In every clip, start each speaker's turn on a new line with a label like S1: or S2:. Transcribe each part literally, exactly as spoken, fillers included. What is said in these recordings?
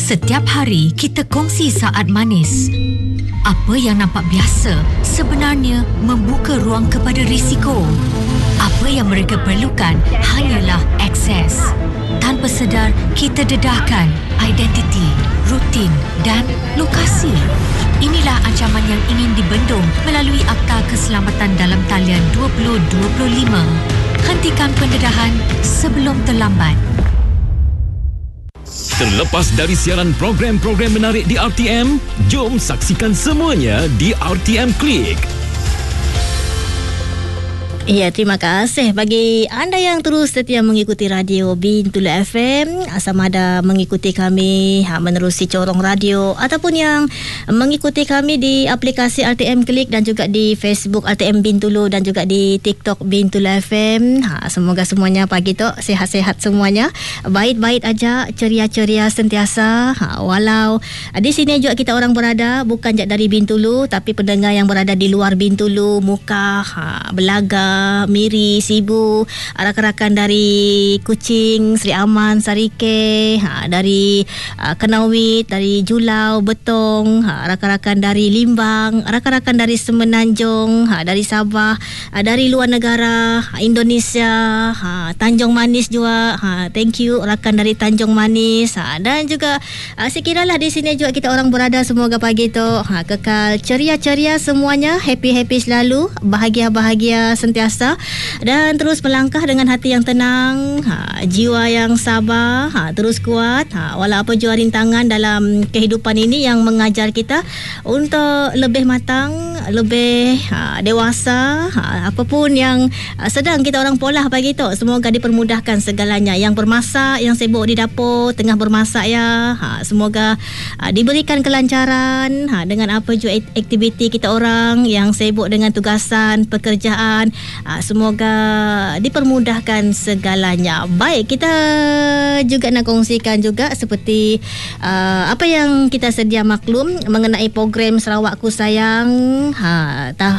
S1: Setiap hari kita kongsi saat manis. Apa yang nampak biasa sebenarnya membuka ruang kepada risiko. Apa yang mereka perlukan hanyalah akses. Tanpa sedar, kita dedahkan identiti, rutin dan lokasi. Inilah ancaman yang ingin dibendung melalui Akta Keselamatan Dalam Talian dua ribu dua puluh lima. Hentikan pendedahan sebelum terlambat.
S2: Terlepas dari siaran program-program menarik di R T M, jom saksikan semuanya di R T M Click.
S3: Ya, terima kasih bagi anda yang terus setia mengikuti radio Bintulu F M, sama ada mengikuti kami ha, menerusi corong radio ataupun yang mengikuti kami di aplikasi R T M Klik dan juga di Facebook R T M Bintulu dan juga di TikTok Bintulu F M. Ha, semoga semuanya pagi tu sihat-sihat semuanya, baik-baik aja, ceria-ceria sentiasa. Ha, walau di sini juga kita orang berada bukan je dari Bintulu, tapi pendengar yang berada di luar Bintulu, Muka, ha, Belaga, Miri, Sibu, rakan-rakan dari Kuching, Sri Aman, Sarike, ha, dari uh, Kenawit, dari Julau, Betong, ha, rakan-rakan dari Limbang, rakan-rakan dari Semenanjung, ha, dari Sabah, ha, dari luar negara, ha, Indonesia, ha, Tanjung Manis juga, ha, thank you rakan dari Tanjung Manis, ha, dan juga uh, sekiralah di sini juga kita orang berada, semoga pagi tu ha, kekal ceria-ceria semuanya, happy-happy selalu, bahagia-bahagia sentiasa dan terus melangkah dengan hati yang tenang, ha, jiwa yang sabar, ha, terus kuat, ha, walau apa jua rintangan dalam kehidupan ini yang mengajar kita untuk lebih matang, lebih ha, dewasa, ha, apapun yang ha, sedang kita orang polah pagi tu, semoga dipermudahkan segalanya. Yang bermasak, yang sibuk di dapur tengah bermasak ya, ha, semoga ha, diberikan kelancaran ha, dengan apa jua aktiviti kita orang yang sibuk dengan tugasan, pekerjaan. Uh, semoga dipermudahkan segalanya. Baik, kita juga nak kongsikan juga seperti uh, apa yang kita sedia maklum mengenai program Sarawakku Sayang, ha, tah,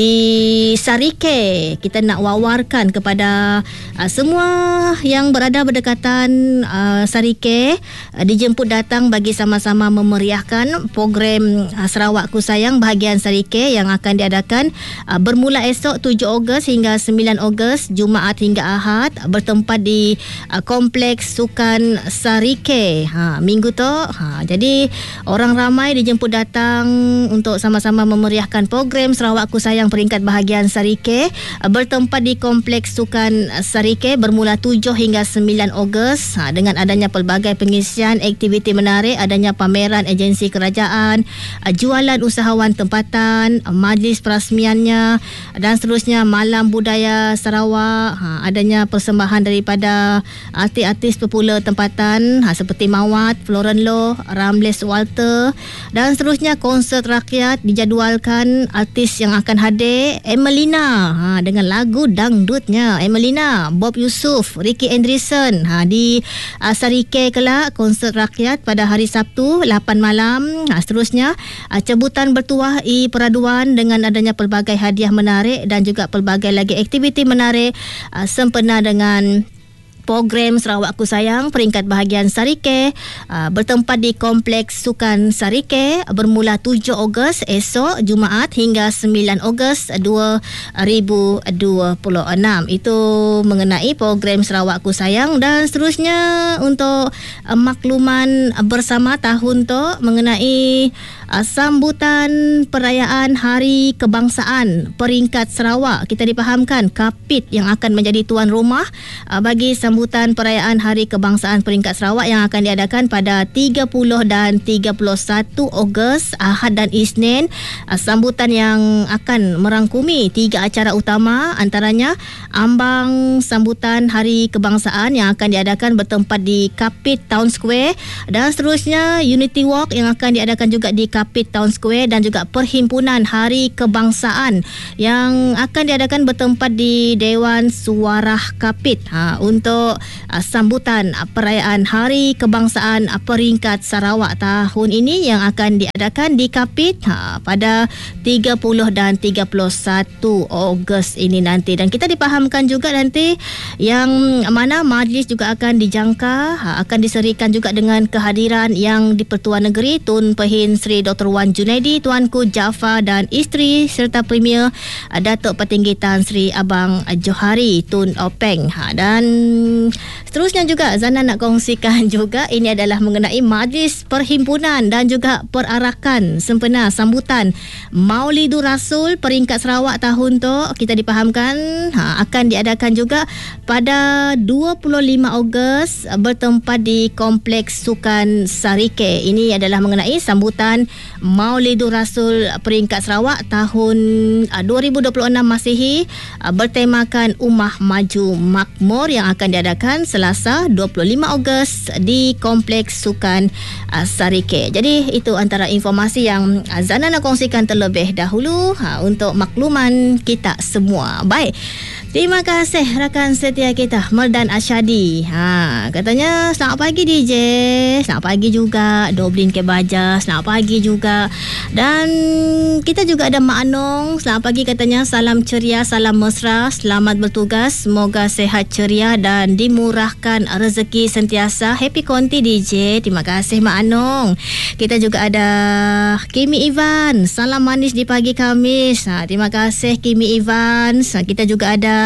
S3: di Sarike. Kita nak wawarkan kepada uh, semua yang berada berdekatan uh, Sarike, uh, dijemput datang bagi sama-sama memeriahkan program uh, Sarawakku Sayang bahagian Sarike yang akan diadakan uh, bermula esok tujuh Ogos hingga sembilan Ogos, Jumaat hingga Ahad, bertempat di uh, Kompleks Sukan Sarike. Ha, minggu tu. Ha, jadi orang ramai dijemput datang untuk sama-sama memeriahkan program Sarawakku Sayang peringkat bahagian Sarike, uh, bertempat di Kompleks Sukan Sarike bermula tujuh hingga sembilan Ogos, ha, dengan adanya pelbagai pengisian aktiviti menarik, adanya pameran agensi kerajaan, uh, jualan usahawan tempatan, uh, majlis perasmiannya dan seterusnya, malam budaya Sarawak, ha, adanya persembahan daripada artis-artis popular tempatan, ha, seperti Mawat, Floren Loh, Ramles Walter dan seterusnya. Konsert rakyat dijadualkan, artis yang akan hadir Emelina, ha, dengan lagu dangdutnya Emelina, Bob Yusof, Ricky Andreessen, ha, di uh, Sarike kelak konsert rakyat pada hari Sabtu lapan malam. Ha, seterusnya uh, cabutan bertuah i peraduan dengan adanya pelbagai hadiah menarik dan juga pelbagai lagi aktiviti menarik uh, sempena dengan program Sarawakku Sayang peringkat bahagian Sarike, uh, bertempat di Kompleks Sukan Sarike bermula tujuh Ogos esok Jumaat hingga sembilan Ogos dua ribu dua puluh enam. Itu mengenai program Sarawakku Sayang. Dan seterusnya untuk uh, makluman bersama tahun tu mengenai uh, sambutan perayaan Hari Kebangsaan peringkat Sarawak. Kita dipahamkan Kapit yang akan menjadi tuan rumah uh, bagi sambutan perayaan Hari Kebangsaan peringkat Sarawak yang akan diadakan pada tiga puluh dan tiga puluh satu Ogos, Ahad dan Isnin. Uh, sambutan yang akan merangkumi tiga acara utama, antaranya ambang sambutan Hari Kebangsaan yang akan diadakan bertempat di Kapit Town Square, dan seterusnya Unity Walk yang akan diadakan juga di Kapit Town Square, dan juga Perhimpunan Hari Kebangsaan yang akan diadakan bertempat di Dewan Suarah Kapit. Ha, untuk untuk uh, sambutan uh, perayaan Hari Kebangsaan uh, Peringkat Sarawak tahun ini yang akan diadakan di Kapit uh, pada tiga puluh dan tiga puluh satu Ogos ini nanti. Dan kita dipahamkan juga nanti yang mana majlis juga akan dijangka uh, akan diserikan juga dengan kehadiran yang di-Pertuan Negeri Tun Pehin Sri Doktor Wan Junaidi, Tuanku Jafar dan isteri serta Premier uh, Datuk Petinggi Tan Sri Abang Johari Tun Openg. Ha, dan seterusnya juga Zana nak kongsikan juga ini adalah mengenai Majlis Perhimpunan dan juga Perarakan sempena sambutan Maulidur Rasul Peringkat Sarawak tahun tu. Kita dipahamkan ha, akan diadakan juga pada dua puluh lima Ogos bertempat di Kompleks Sukan Sarike. Ini adalah mengenai sambutan Maulidur Rasul Peringkat Sarawak tahun uh, dua ribu dua puluh enam Masihi uh, bertemakan Ummah Maju Makmur yang akan diadakan Selasa dua puluh lima Ogos di Kompleks Sukan uh, Sarike. Jadi itu antara informasi yang uh, Zana nak kongsikan terlebih dahulu uh, untuk makluman kita semua. Baik. Terima kasih rakan setia kita Merdan Asyadi. Ha, katanya selamat pagi D J. Selamat pagi juga Doblin Kebaja. Selamat pagi juga. Dan kita juga ada Mak Anong. Selamat pagi katanya, salam ceria, salam mesra, selamat bertugas, semoga sehat ceria dan dimurahkan rezeki sentiasa. Happy Konti D J. Terima kasih Mak Anong. Kita juga ada Kimi Ivan. Salam manis di pagi Khamis. Ha, terima kasih Kimi Ivan. Ha, kita juga ada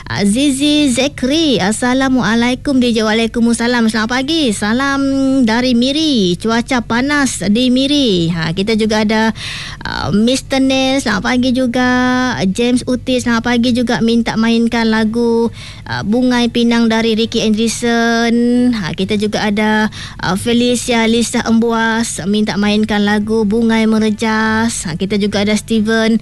S3: Zizi Zekri. Assalamualaikum D J. Waalaikumsalam. Selamat pagi. Salam dari Miri. Cuaca panas di Miri. Ha, kita juga ada uh, Mister Nel. Selamat pagi juga. James Uti. Selamat pagi juga. Minta mainkan lagu uh, Bungai Pinang dari Ricky Anderson. Ha, kita juga ada uh, Felicia Lisa Embuas. Minta mainkan lagu Bungai Merejas. Ha, kita juga ada Steven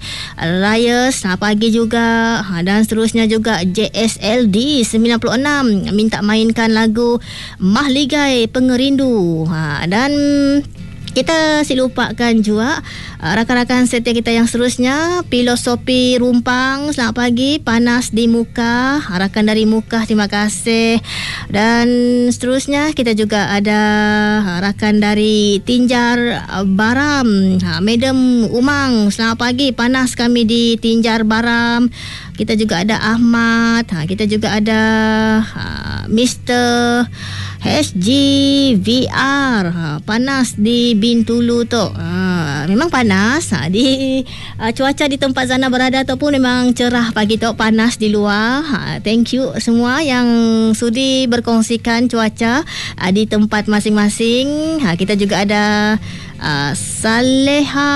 S3: Reyes. Selamat pagi juga. Ha, dan seterusnya juga J S L D sembilan puluh enam minta mainkan lagu Mahligai Pengerindu. Ha, dan kita silupakan juga uh, rakan-rakan setia kita yang seterusnya, Filosofi Rumpang. Selamat pagi. Panas di Muka. Rakan dari Muka, terima kasih. Dan seterusnya kita juga ada rakan dari Tinjar Baram, ha, Madam Umang. Selamat pagi. Panas kami di Tinjar Baram. Kita juga ada Ahmad. Ha, kita juga ada ha, Mister H G V R. Ha, panas di Bintulu tu. Ha, memang panas. Ha, di uh, cuaca di tempat Zana berada ataupun memang cerah pagi tu, panas di luar. Ha, thank you semua yang sudi berkongsikan cuaca uh, di tempat masing-masing. Ha, kita juga ada Uh, Saleha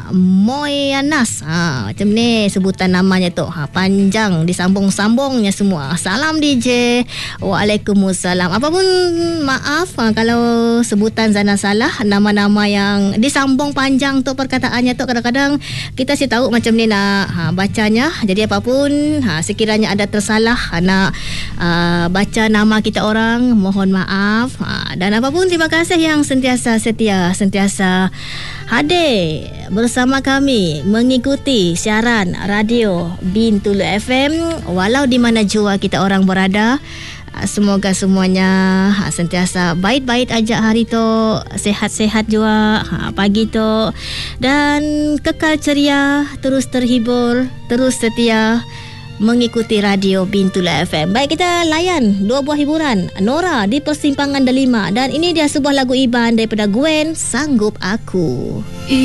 S3: Moyanas. Ha, macam ni sebutan namanya tu. Ha, panjang, disambung-sambungnya semua. Salam D J. Waalaikumsalam. Apapun maaf ha, kalau sebutan Zana salah, nama-nama yang disambung panjang tu perkataannya tu kadang-kadang kita sih tahu macam ni nak ha, bacanya. Jadi apapun ha, sekiranya ada tersalah ha, nak uh, baca nama kita orang, mohon maaf. Ha, dan apapun terima kasih yang sentiasa setia, sentiasa hadir bersama kami mengikuti siaran radio Bintulu F M walau di mana jua kita orang berada. Semoga semuanya ha, sentiasa baik-baik aja hari tu, sehat-sehat juga ha, pagi tu, dan kekal ceria, terus terhibur, terus setia mengikuti radio Bintulu F M. Baik, kita layan dua buah hiburan. Nora di Persimpangan Delima, dan ini dia sebuah lagu Iban daripada Gwen, Sanggup Aku.